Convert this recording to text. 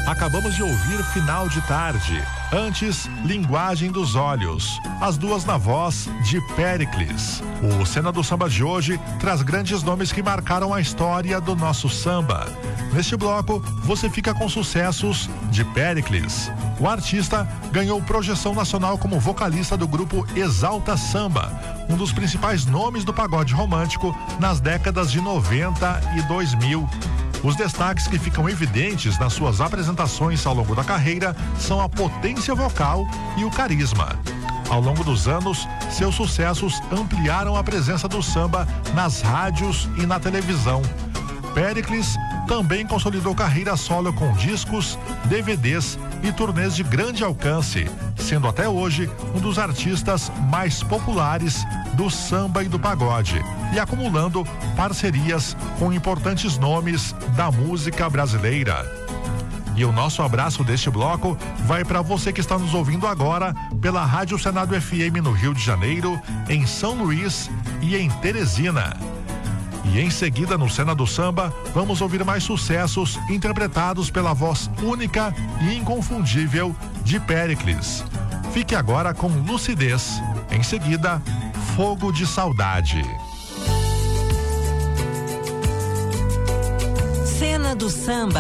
Acabamos de ouvir Final de Tarde. Antes, Linguagem dos Olhos. As duas na voz de Péricles. O Cena do Samba de hoje traz grandes nomes que marcaram a história do nosso samba. Neste bloco, você fica com sucessos de Péricles. O artista ganhou projeção nacional como vocalista do grupo Exalta Samba, um dos principais nomes do pagode romântico nas décadas de 90 e 2000. Os destaques que ficam evidentes nas suas apresentações ao longo da carreira são a potência vocal e o carisma. Ao longo dos anos, seus sucessos ampliaram a presença do samba nas rádios e na televisão. Péricles também consolidou carreira solo com discos, DVDs e turnês de grande alcance, sendo até hoje um dos artistas mais populares do samba e do pagode, e acumulando parcerias com importantes nomes da música brasileira. E o nosso abraço deste bloco vai para você que está nos ouvindo agora pela Rádio Senado FM no Rio de Janeiro, em São Luís e em Teresina. E em seguida, no Cena do Samba, vamos ouvir mais sucessos interpretados pela voz única e inconfundível de Péricles. Fique agora com Lucidez. Em seguida, Fogo de Saudade. Cena do Samba.